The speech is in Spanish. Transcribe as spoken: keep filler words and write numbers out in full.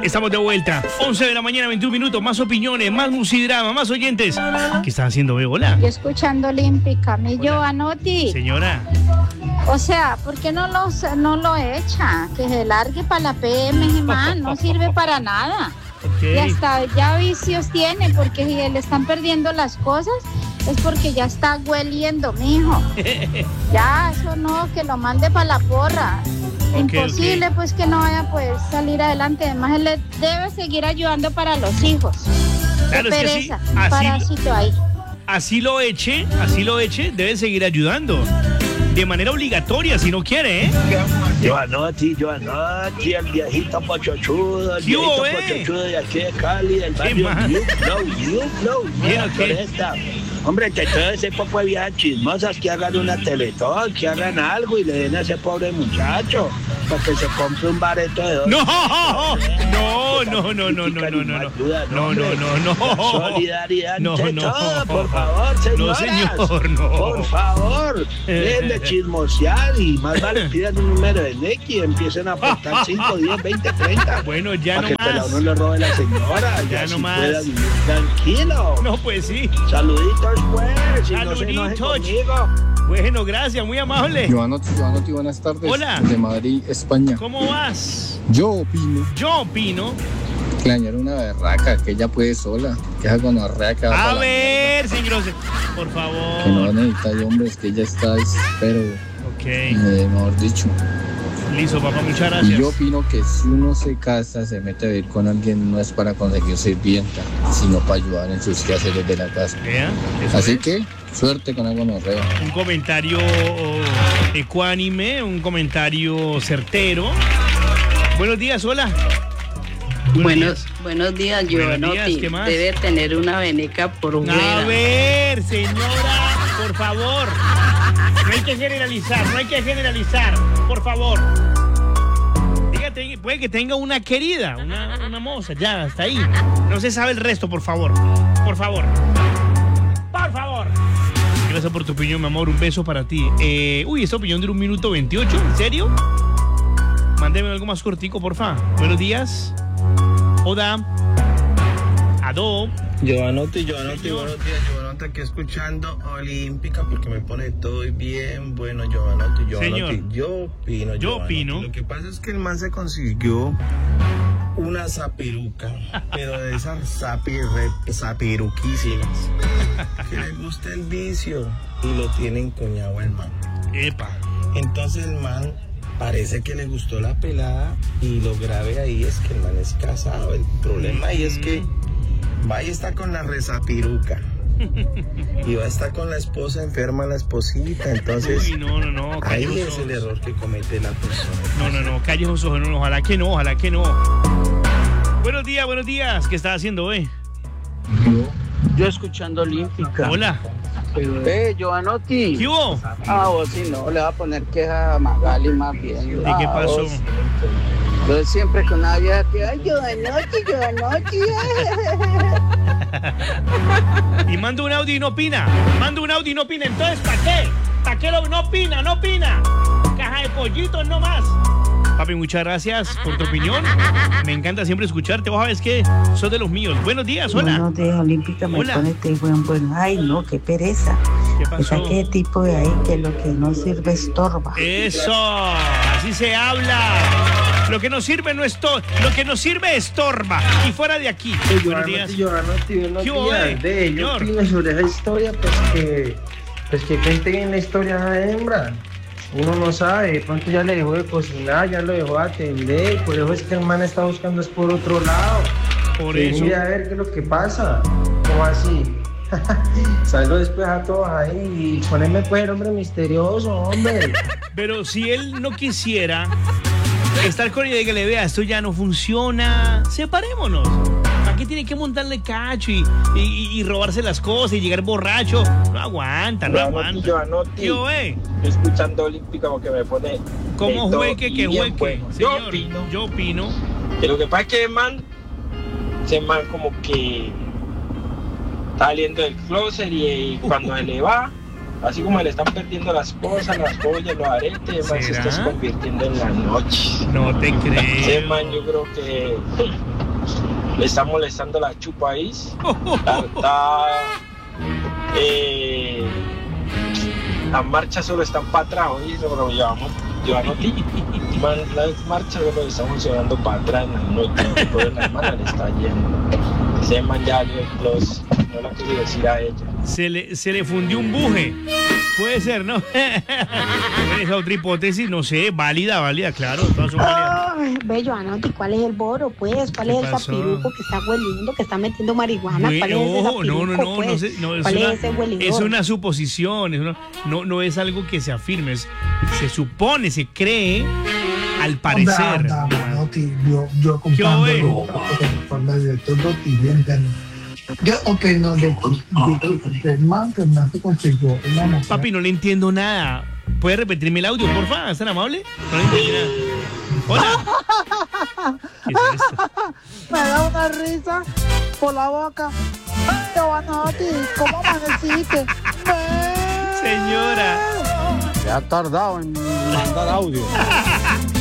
Estamos de vuelta. once de la mañana, veintiún minutos. Más opiniones, más musidrama, más oyentes. ¿Qué estás haciendo, Bebo? Hola. Yo escuchando Olímpica. Mi Giovanotti. Señora. O sea, ¿por qué no, los, no lo echa? Que se largue para la P M, man. No sirve para nada. Okay. Y hasta ya vicios tiene, porque si le están perdiendo las cosas, es porque ya está hueliendo, mijo. Ya, eso no, que lo mande para la porra. Okay, Imposible, okay. Pues, que no vaya a poder salir adelante. Además, él le debe seguir ayudando para los hijos. Claro, Qué es que pereza, así- así- parásito ahí. Así lo eche, así lo eche, debe seguir ayudando. De manera obligatoria, si no quiere, ¿eh? Giovanotti, Giovanotti, el viejito pochochudo, el ¿Qué hubo, viejito eh? pochochudo de aquí de Cali, del ¿Qué barrio más? Yuplo, Yuplo, Bien, Yuplo, ¿qué? Floresta. Hombre, que todo ese poco de viejas chismosas que hagan una teletón, que hagan algo y le den a ese pobre muchacho para que se compre un bareto de dos. No, no, no, no, no, no, no, no, no, no, no, no, no. Solidaridad No, ante no. todo, por favor, No, señoras. señor, no. Por favor, dejen de chismosear y más vale pidan un número de Nequi y empiecen a aportar cinco, diez, veinte, treinta. Bueno, ya para no que el pelado más. no le robe la señora, Ya ya no si más. pueda vivir tranquilo. No, pues sí. Saluditos pues, y no se enoje Saluditos. conmigo. Bueno, gracias, muy amable. Giovanotti, Giovanotti, buenas tardes. Hola. De Madrid, España. ¿Cómo vas? Yo opino Yo opino. que la ñera una berraca, que ella puede sola, que esa gonorrea que va A para la ver, señor, por mierda, que no favor. necesita de hombres, que ella está, es- pero, Ok, eh, mejor dicho. listo, papá, muchas Y gracias. yo opino que si uno se casa, se mete a vivir con alguien, no es para conseguir sirvienta, sino para ayudar en sus quehaceres de la casa. Vea, eso Así es. que, suerte con la gonorrea. Un comentario ecuánime, un comentario certero. Buenos días, hola. Buenos, buenos días, Buenos Giovanotti. días, ¿qué más? Debe tener una veneca por un A ver, señora, por favor. No hay que generalizar, no hay que generalizar, por favor. Dígate, puede que tenga una querida, una, una moza, ya, hasta ahí. No se sabe el resto, por favor. Por favor. Por favor. Gracias por tu opinión, mi amor. Un beso para ti. Eh, uy, esta opinión de un minuto veintiocho, ¿en serio? Mándeme algo más cortico, porfa. Buenos días. Hola. Ado. Giovanotti, Giovanotti, Señor. buenos días, Giovanotti, aquí escuchando Olímpica porque me pone todo bien bueno, Giovanotti, Giovanotti. Señor. Yo opino, Yo Giovanotti. opino. Lo que pasa es que el man se consiguió una zapiruca, pero de esas zapi, re- zapiruquísimas, que le gusta el vicio y lo tiene encuñado el man. Epa. Entonces el man parece que le gustó la pelada y lo grave ahí es que el man es casado. El problema ahí es que va y está con la rezapiruca y va a estar con la esposa enferma, la esposita. Entonces Uy, no, no, no. ahí calle los es el ojos. error que comete la persona. No, no, no, calle los ojos, no, ojalá que no, ojalá que no. Buenos días, buenos días. ¿Qué estás haciendo, hoy? Yo escuchando Olímpica. Hola. Eh, Giovanotti. ¿Qué hubo? Ah, vos si no, le va a poner queja a Magali más bien. ¿Y Ah, qué pasó? vos. Yo siempre con una vieja que, ay, Giovanotti, Giovanotti. Y manda un audio y no opina. Manda un audio y no opina. Entonces, ¿para qué? ¿Para qué lo, no opina? No opina. Caja de pollitos, no más. Papi, muchas gracias por tu opinión. Me encanta siempre escucharte. Vos sabés que sos de los míos. Buenos días, hola. Buenos días, Olímpica, me Hola. pone este buen, buen. Ay, no, qué pereza. ¿Qué Esa pasó? que tipo de ahí que lo que no sirve estorba. Eso, así se habla. Lo que nos sirve no estorba, lo que nos sirve estorba. Y fuera de aquí. Buenos días. Giovanotti, buenos ¿Qué hubo, días. eh? Ve, yo Señor. opino sobre esa historia, pues que, pues que cuente bien la historia a la hembra. Uno no sabe, de pronto ya le dejó de cocinar, ya lo dejó de atender, por eso es que el man está buscando es por otro lado. Por Que eso. mira a ver qué es lo que pasa. ¿Cómo así? Salgo después a todos ahí y poneme pues el hombre misterioso, hombre. Pero si él no quisiera estar con ella y que le vea, esto ya no funciona, separémonos. ¿Para qué tiene que montarle cacho y, y, y robarse las cosas y llegar borracho? No aguanta, no aguanta. Giovanotti, Yo, eh. escuchando Olímpica porque me pone ¿Cómo de todo juegue y que bien juegue? bueno. Señor, Yo opino yo opino. que lo que pasa es que el man, ese man como que está saliendo del closet y, y cuando se le va, así como le están perdiendo las cosas, las joyas, los aretes, el man se ¿Será? está convirtiendo en la noche. No te Ese creo. man yo creo que le está molestando la chupaís. La, la, eh, las marchas solo están para atrás, oye, lo llevamos, llevamos ti. Las marchas solo están funcionando para atrás en la noche, pero la hermana le está yendo. Ese man ya los, no la quiero decir a ella. Se le, se le fundió un buje. Puede ser, ¿no? Esa otra hipótesis, no sé, válida, válida, claro. Todas son válidas. Ay, bello, Anotti, ¿cuál es el boro, pues? ¿Cuál es el zapiruco que está hueliendo, que está metiendo marihuana? Güey, ¿Cuál es ese ojo, zapiruco, no, no, no, pues? no, sé, no es, ¿Cuál una, es ese huelidor? es una suposición, es una, no, no es algo que se afirme, es, se supone, se cree, al parecer. Anda, anda, Anotti, yo, yo comprando de todo yo opino de, de, de, del man que me hace consigo una mujer. Papi, no le entiendo nada. ¿Puede repetirme el audio, porfa? ¿Es tan amable? No le entendí nada. Hola. ¿Qué es esto? Me da una risa por la boca. Giovanotti, ¿cómo amaneciste? Señora. Ya ha tardado en mandar audio.